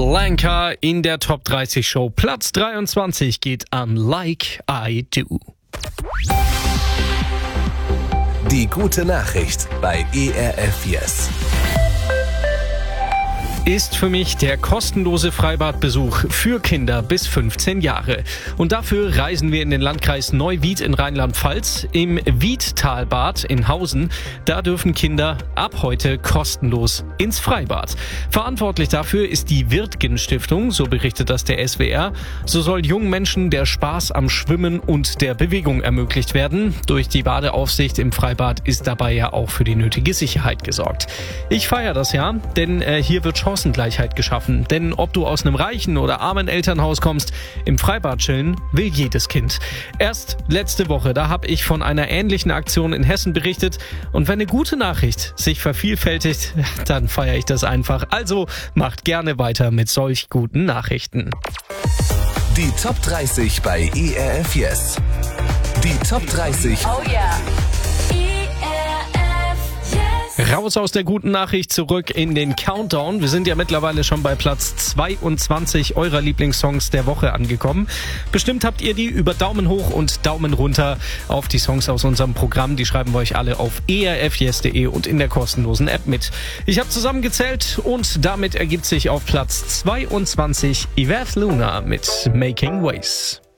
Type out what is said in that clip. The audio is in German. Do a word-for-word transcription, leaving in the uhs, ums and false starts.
Blanca in der Top dreißig Show. Platz dreiundzwanzig geht an Like I Do. Die gute Nachricht bei E R F Yes. Ist für mich der kostenlose Freibadbesuch für Kinder bis fünfzehn Jahre. Und dafür reisen wir in den Landkreis Neuwied in Rheinland-Pfalz. Im Wiedtalbad in Hausen, da dürfen Kinder ab heute kostenlos ins Freibad. Verantwortlich dafür ist die Wirtgen-Stiftung, so berichtet das der S W R. So soll jungen Menschen der Spaß am Schwimmen und der Bewegung ermöglicht werden. Durch die Badeaufsicht im Freibad ist dabei ja auch für die nötige Sicherheit gesorgt. Ich feiere das ja, denn äh, hier wird Chancengleichheit geschaffen. Denn ob du aus einem reichen oder armen Elternhaus kommst, im Freibad chillen will jedes Kind. Erst letzte Woche, da habe ich von einer ähnlichen Aktion in Hessen berichtet. Und wenn eine gute Nachricht sich vervielfältigt, dann feiere ich das einfach. Also macht gerne weiter mit solch guten Nachrichten. Die Top dreißig bei E R F Yes. Die Top dreißig. Oh yeah. Raus aus der guten Nachricht, zurück in den Countdown. Wir sind ja mittlerweile schon bei Platz zweiundzwanzig eurer Lieblingssongs der Woche angekommen. Bestimmt habt ihr die über Daumen hoch und Daumen runter auf die Songs aus unserem Programm. Die schreiben wir euch alle auf e r f yes punkt d e und in der kostenlosen App mit. Ich habe zusammengezählt und damit ergibt sich auf Platz zweiundzwanzig Yvette Luna mit Making Ways.